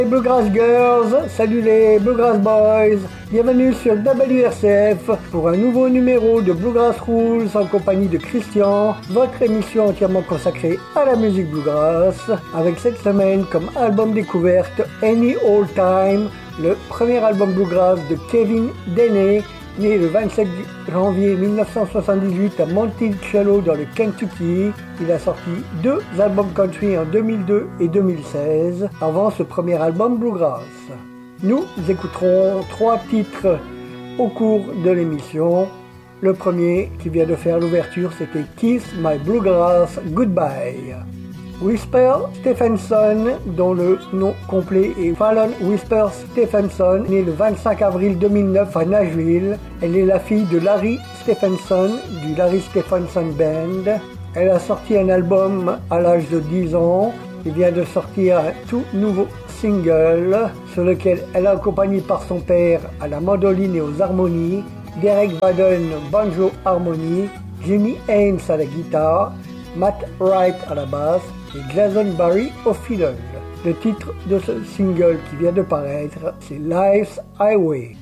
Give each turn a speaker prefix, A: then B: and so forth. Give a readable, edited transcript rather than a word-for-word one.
A: Les Bluegrass Girls, salut les Bluegrass Boys, bienvenue sur WRCF pour un nouveau numéro de Bluegrass Rules en compagnie de Christian, votre émission entièrement consacrée à la musique Bluegrass, avec cette semaine comme album découverte Any Old Time, le premier album Bluegrass de Kevin Deney, né le 27 janvier 1978 à Monticello dans le Kentucky. Il a sorti 2 albums country en 2002 et 2016, avant ce premier album Bluegrass. Nous écouterons 3 titres au cours de l'émission. Le premier qui vient de faire l'ouverture, c'était Kiss My Bluegrass Goodbye. Whisper Stephenson, dont le nom complet est Fallon Whisper Stephenson, née le 25 avril 2009 à Nashville. Elle est la fille de Larry Stephenson, du Larry Stephenson Band. Elle a sorti un album à l'âge de 10 ans et vient de sortir un tout nouveau single sur lequel elle est accompagnée par son père à la mandoline et aux harmonies, Derek Vaden banjo harmonie, Jimmy Ames à la guitare, Matt Wright à la basse et Jason Barry au fiddle. Le titre de ce single qui vient de paraître, c'est Life's Highway.